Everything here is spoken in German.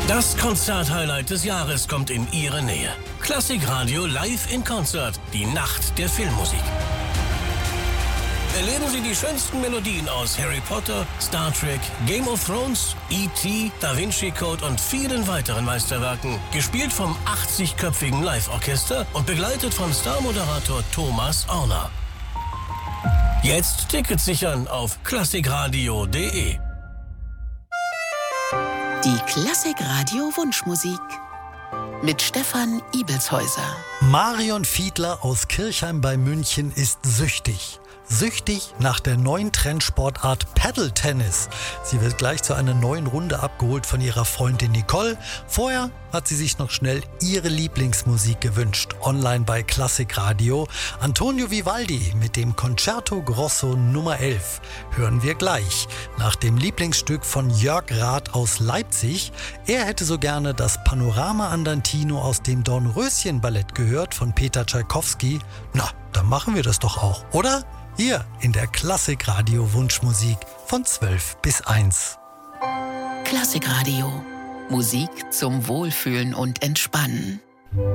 Das Konzert-Highlight des Jahres kommt in Ihre Nähe. Klassikradio live in Konzert, die Nacht der Filmmusik. Erleben Sie die schönsten Melodien aus Harry Potter, Star Trek, Game of Thrones, E.T., Da Vinci Code und vielen weiteren Meisterwerken. Gespielt vom 80-köpfigen Live-Orchester und begleitet von Star-Moderator Thomas Orner. Jetzt Tickets sichern auf klassikradio.de. Die Klassikradio Wunschmusik mit Stefan Ibelshäuser. Marion Fiedler aus Kirchheim bei München ist süchtig. Süchtig nach der neuen Trendsportart Paddle-Tennis. Sie wird gleich zu einer neuen Runde abgeholt von ihrer Freundin Nicole. Vorher hat sie sich noch schnell ihre Lieblingsmusik gewünscht. Online bei Klassikradio. Antonio Vivaldi mit dem Concerto Grosso Nummer 11. Hören wir gleich. Nach dem Lieblingsstück von Jörg Rath aus Leipzig. Er hätte so gerne das Panorama Andantino aus dem Dornröschen-Ballett gehört von Peter Tschaikowski. Na, dann machen wir das doch auch, oder? Hier in der Klassikradio Wunschmusik von 12 bis 1. Klassikradio. Musik zum Wohlfühlen und Entspannen.